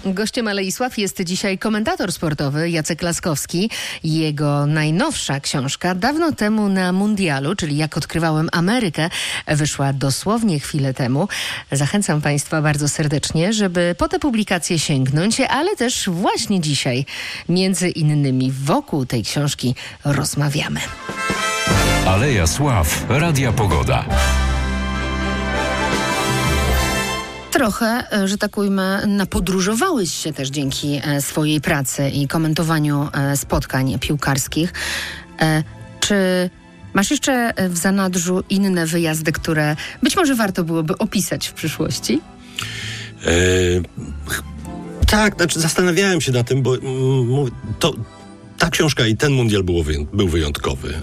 Gościem Aleisław jest dzisiaj komentator sportowy Jacek Laskowski. Jego najnowsza książka dawno temu na mundialu, czyli Jak odkrywałem Amerykę, wyszła dosłownie chwilę temu. Zachęcam Państwa bardzo serdecznie, żeby po tę publikację sięgnąć, ale też właśnie dzisiaj między innymi wokół tej książki rozmawiamy. Aleja Sław, Radia Pogoda. Trochę, że tak ujmę, napodróżowałeś się też dzięki swojej pracy i komentowaniu spotkań piłkarskich. Czy masz jeszcze w zanadrzu inne wyjazdy, które być może warto byłoby opisać w przyszłości? Tak, znaczy zastanawiałem się na tym, bo ta książka i ten mundial był wyjątkowy.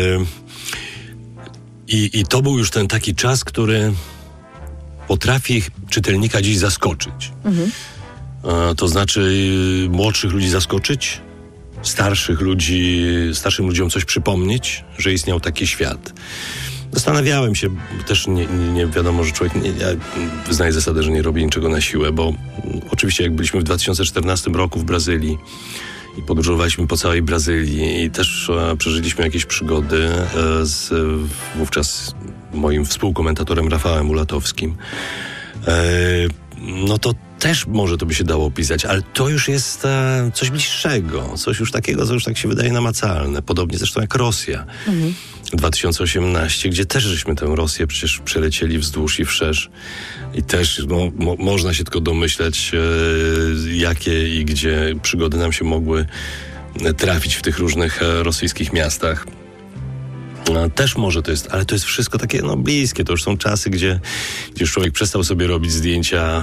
I to był już ten taki czas, który potrafi czytelnika dziś zaskoczyć. To znaczy młodszych ludzi zaskoczyć, starszym ludziom coś przypomnieć, że istniał taki świat. Zastanawiałem się, też nie wiadomo, że człowiek, ja wyznaję zasadę, że nie robię niczego na siłę, bo oczywiście jak byliśmy w 2014 roku w Brazylii i podróżowaliśmy po całej Brazylii i też przeżyliśmy jakieś przygody z wówczas moim współkomentatorem Rafałem Ulatowskim, no to też może to by się dało opisać, ale to już jest coś bliższego, coś już takiego, co już tak się wydaje namacalne. Podobnie zresztą jak Rosja 2018, gdzie też żeśmy tę Rosję przecież przelecieli wzdłuż i wszerz i też można się tylko domyśleć, jakie i gdzie przygody nam się mogły trafić w tych różnych rosyjskich miastach. Też może to jest, ale to jest wszystko takie bliskie. To już są czasy, gdzie już człowiek przestał sobie robić zdjęcia